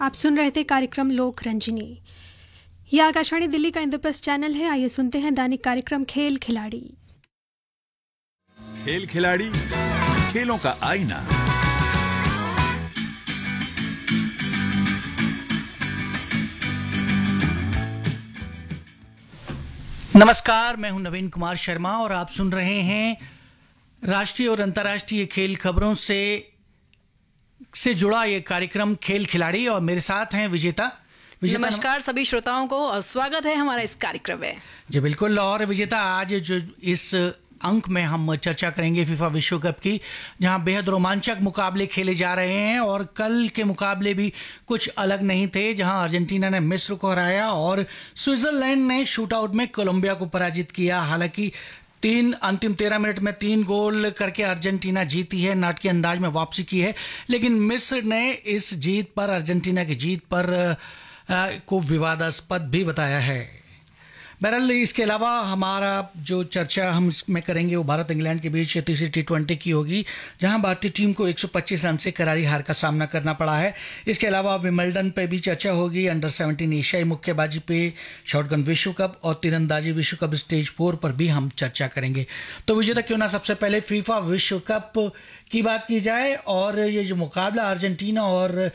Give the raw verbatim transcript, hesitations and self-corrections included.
आप सुन रहे थे कार्यक्रम लोक रंजनी। यह आकाशवाणी दिल्ली का इंद्रप्रस्थ चैनल है। आइए सुनते हैं दैनिक कार्यक्रम खेल खिलाड़ी। खेल खिलाड़ी, खेलों का आईना। नमस्कार, मैं हूं नवीन कुमार शर्मा और आप सुन रहे हैं राष्ट्रीय और अंतर्राष्ट्रीय खेल खबरों से से जुड़ा ये कार्यक्रम खेल खिलाड़ी और मेरे साथ हैं विजेता। विजेता नमस्कार सभी श्रोताओं को और स्वागत है हमारा इस कार्यक्रम में। जी बिल्कुल। और विजेता, आज जो इस अंक में हम चर्चा करेंगे फीफा विश्व कप की, जहां बेहद रोमांचक मुकाबले खेले जा रहे हैं और कल के मुकाबले भी कुछ अलग नहीं थे, जहां अर्जेंटीना ने मिस्र को हराया और स्विट्जरलैंड ने शूटआउट में कोलंबिया को पराजित किया। हालांकि तीन अंतिम तेरह मिनट में तीन गोल करके अर्जेंटीना जीती है, नाटकीय अंदाज में वापसी की है, लेकिन मिस्र ने इस जीत पर, अर्जेंटीना की जीत पर आ, को विवादास्पद भी बताया है। बहरहाल इसके अलावा हमारा जो चर्चा हम इसमें करेंगे वो भारत इंग्लैंड के बीच तीसरी टी ट्वेंटी की होगी, जहां भारतीय टीम को एक सौ पच्चीस रन से करारी हार का सामना करना पड़ा है। इसके अलावा विंबलडन पे भी चर्चा होगी, अंडर सेवनटीन एशियाई मुक्केबाजी पे, शॉटगन विश्व कप और तीरंदाजी विश्व कप स्टेज फोर पर भी हम चर्चा करेंगे। तो विजेता, क्यों ना सबसे पहले फीफा विश्व कप की बात की जाए और ये जो मुकाबला अर्जेंटीना और